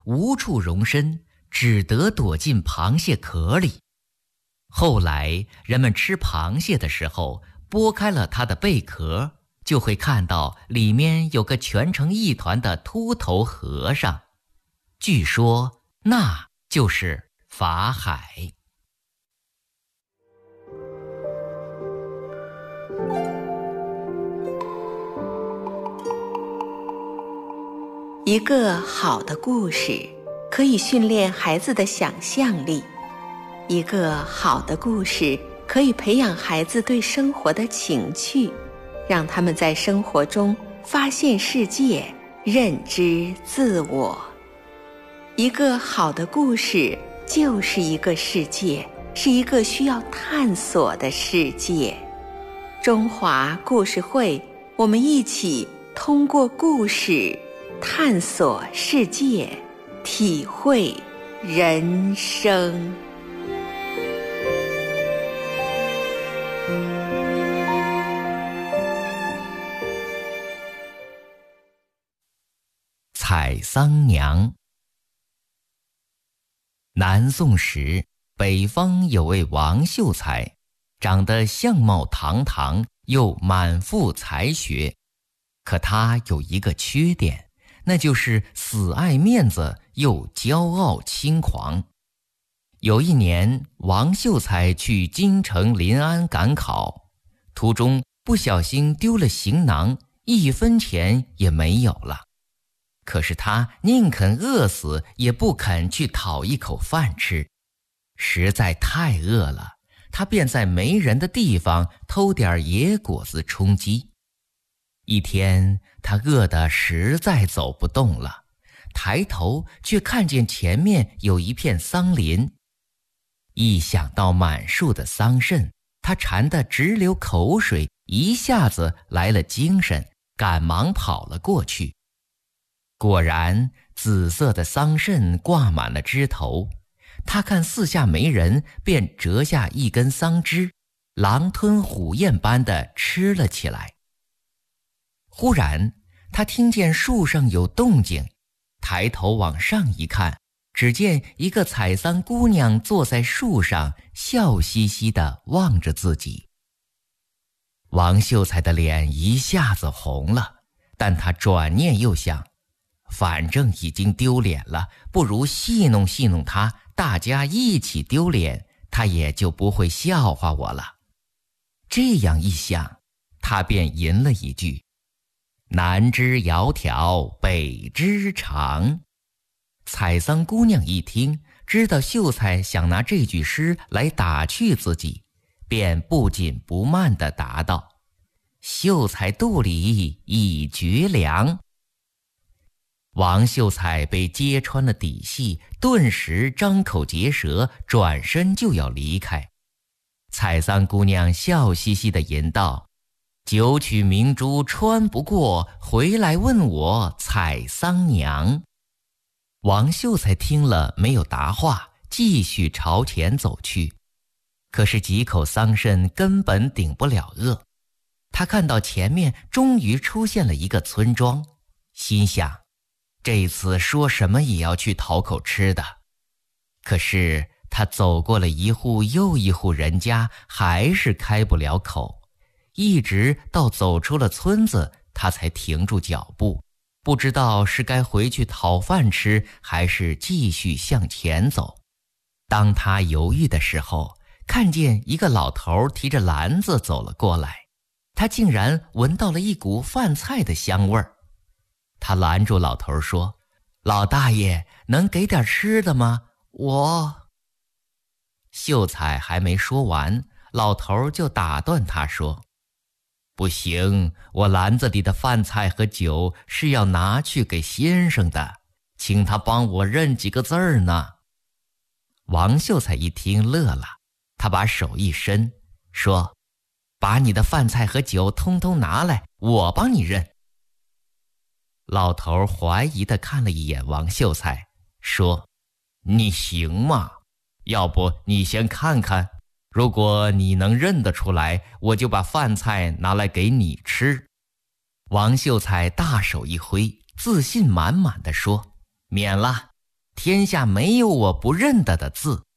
无处容身，只得躲进螃蟹壳里。后来人们吃螃蟹的时候，剥开了它的贝壳，就会看到里面有个蜷成一团的秃头和尚。据说那就是法海。 一个好的故事可以训练孩子的想象力，一个好的故事可以培养孩子对生活的情趣，让他们在生活中发现世界，认知自我。一个好的故事就是一个世界，是一个需要探索的世界。中华故事会，我们一起通过故事探索世界，体会人生。 采桑娘。南宋时，北方有位王秀才，长得相貌堂堂，又满腹才学。可他有一个缺点，那就是死爱面子，又骄傲轻狂。有一年，王秀才去京城临安赶考，途中不小心丢了行囊，1分钱也没有了。可是他宁肯饿死，也不肯去讨一口饭吃。实在太饿了，他便在没人的地方偷点野果子充饥。一天，他饿得实在走不动了，抬头却看见前面有一片桑林。一想到满树的桑葚，他馋得直流口水，一下子来了精神，赶忙跑了过去。果然，紫色的桑葚挂满了枝头。他看四下没人，便折下一根桑枝，狼吞虎咽般地吃了起来。忽然，他听见树上有动静，抬头往上一看，只见一个采桑姑娘坐在树上，笑嘻嘻地望着自己。王秀才的脸一下子红了，但他转念又想，反正已经丢脸了，不如戏弄戏弄他，大家一起丢脸，他也就不会笑话我了。这样一想，他便吟了一句：南枝窈窕北枝长。采桑姑娘一听，知道秀才想拿这句诗来打趣自己，便不紧不慢地答道：秀才肚里已绝粮。王秀才被揭穿了底细，顿时张口结舌，转身就要离开。采桑姑娘笑嘻嘻地吟道：九曲明珠穿不过，回来问我采桑娘。王秀才听了没有答话，继续朝前走去。可是几口桑葚根本顶不了饿。他看到前面终于出现了一个村庄，心想这次说什么也要去讨口吃的。可是他走过了一户又一户人家，还是开不了口，一直到走出了村子，他才停住脚步，不知道是该回去讨饭吃，还是继续向前走。当他犹豫的时候，看见一个老头提着篮子走了过来，他竟然闻到了一股饭菜的香味儿。他拦住老头说：老大爷，能给点吃的吗？秀才还没说完，老头就打断他说：不行，我篮子里的饭菜和酒是要拿去给先生的，请他帮我认几个字儿呢。王秀才一听乐了，他把手一伸，说：把你的饭菜和酒通通拿来，我帮你认。老头怀疑地看了一眼王秀才，说：你行吗？要不你先看看，如果你能认得出来，我就把饭菜拿来给你吃。王秀才大手一挥，自信满满地说：免了， 天下没有我不认得的字。